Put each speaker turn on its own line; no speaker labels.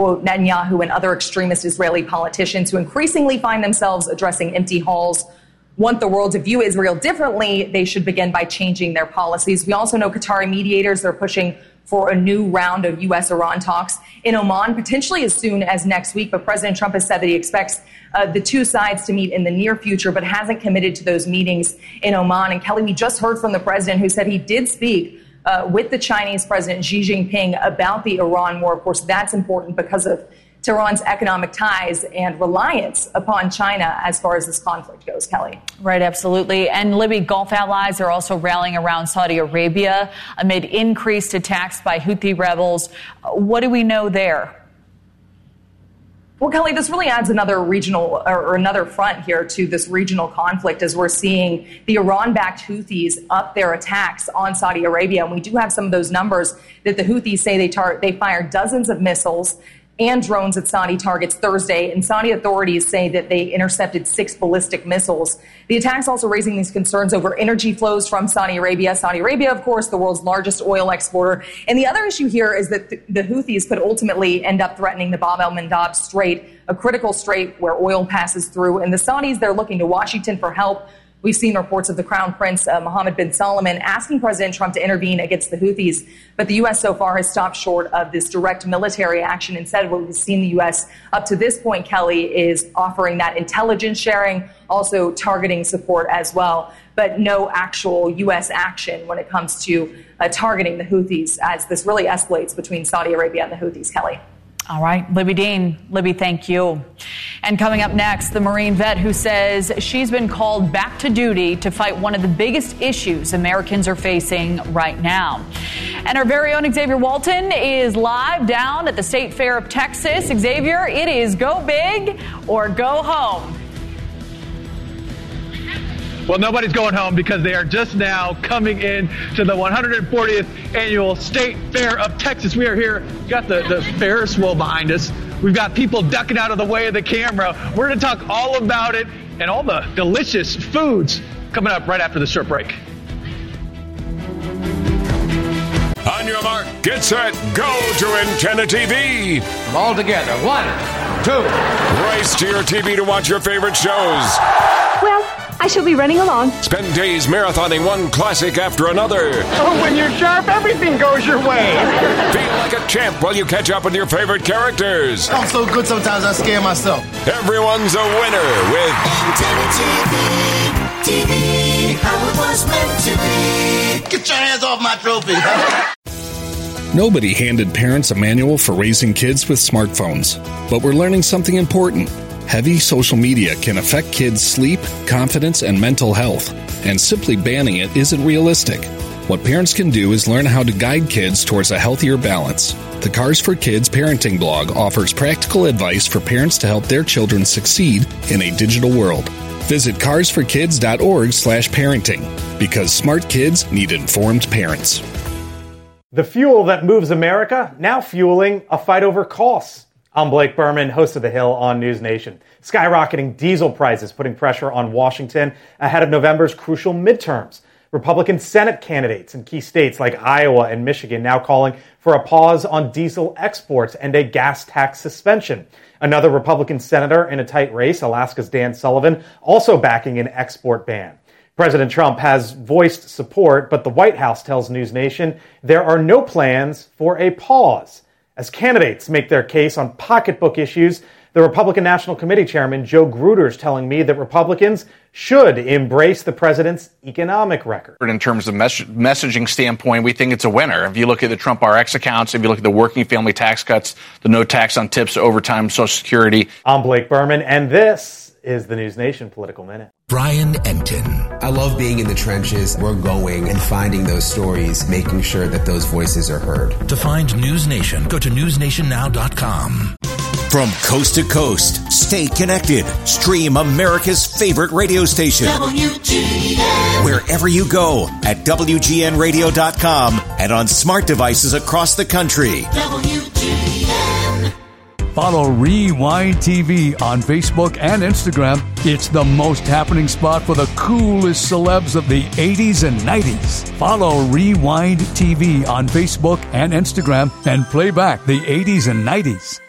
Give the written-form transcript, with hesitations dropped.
quote, Netanyahu and other extremist Israeli politicians who increasingly find themselves addressing empty halls want the world to view Israel differently. They should begin by changing their policies. We also know Qatari mediators are pushing for a new round of U.S.-Iran talks in Oman, potentially as soon as next week. But President Trump has said that he expects the two sides to meet in the near future, but hasn't committed to those meetings in Oman. And Kelly, we just heard from the president who said he did speak with the Chinese President Xi Jinping about the Iran war. Of course, that's important because of Tehran's economic ties and reliance upon China as far as this conflict goes, Kelly.
Right, absolutely. And Libby, Gulf allies are also rallying around Saudi Arabia amid increased attacks by Houthi rebels. What do we know there?
Well, Kelly, this really adds another regional or another front here to this regional conflict as we're seeing the Iran-backed Houthis up their attacks on Saudi Arabia. And we do have some of those numbers that the Houthis say they fired dozens of missiles and drones at Saudi targets Thursday, and Saudi authorities say that they intercepted 6 ballistic missiles. The attacks also raising these concerns over energy flows from Saudi Arabia. Saudi Arabia, of course, the world's largest oil exporter. And the other issue here is that the Houthis could ultimately end up threatening the Bab el-Mandab Strait, a critical strait where oil passes through. And the Saudis, they're looking to Washington for help. We've seen reports of the Crown Prince, Mohammed bin Salman, asking President Trump to intervene against the Houthis. But the U.S. so far has stopped short of this direct military action. Instead, what we've seen the U.S. up to this point, Kelly, is offering that intelligence sharing, also targeting support as well. But no actual U.S. action when it comes to targeting the Houthis as this really escalates between Saudi Arabia and the Houthis, Kelly.
All right, Libby Dean. Libby, thank you. And coming up next, the Marine vet who says she's been called back to duty to fight one of the biggest issues Americans are facing right now. And our very own Xavier Walton is live down at the State Fair of Texas. Xavier, it is go big or go home.
Well, nobody's going home because they are just now coming in to the 140th Annual State Fair of Texas. We are here. We've got the Ferris wheel behind us. We've got people ducking out of the way of the camera. We're going to talk all about it and all the delicious foods coming up right after the short break.
On your mark, get set, go to Antenna TV.
All together. 1, 2.
Race to your TV to watch your favorite shows.
Well, I shall be running along.
Spend days marathoning one classic after another.
Oh, when you're sharp, everything goes your way.
Feel like a champ while you catch up with your favorite characters.
I'm so good sometimes I scare myself.
Everyone's a winner with
Antenna TV, how it was meant to be.
Get your hands off my trophy.
Nobody handed parents a manual for raising kids with smartphones, but we're learning something important. Heavy social media can affect kids' sleep, confidence, and mental health, and simply banning it isn't realistic. What parents can do is learn how to guide kids towards a healthier balance. The Cars for Kids parenting blog offers practical advice for parents to help their children succeed in a digital world. Visit carsforkids.org/parenting, because smart kids need informed parents.
The fuel that moves America, now fueling a fight over costs. I'm Blake Berman, host of The Hill on News Nation. Skyrocketing diesel prices putting pressure on Washington ahead of November's crucial midterms. Republican Senate candidates in key states like Iowa and Michigan now calling for a pause on diesel exports and a gas tax suspension. Another Republican senator in a tight race, Alaska's Dan Sullivan, also backing an export ban. President Trump has voiced support, but the White House tells News Nation there are no plans for a pause. As candidates make their case on pocketbook issues, the Republican National Committee Chairman Joe Gruder's telling me that Republicans should embrace the president's economic record.
In terms of messaging standpoint, we think it's a winner. If you look at the Trump RX accounts, if you look at the working family tax cuts, the no tax on tips, overtime, Social Security.
I'm Blake Berman, and this is the News Nation Political Minute.
Brian Enton.
I love being in the trenches. We're going and finding those stories, making sure that those voices are heard.
To find News Nation, go to newsnationnow.com.
From coast to coast, stay connected. Stream America's favorite radio station.
WGN.
Wherever you go at WGNradio.com and on smart devices across the country.
WGN.
Follow Rewind TV on Facebook and Instagram. It's the most happening spot for the coolest celebs of the 80s and 90s. Follow Rewind TV on Facebook and Instagram and play back the 80s and 90s.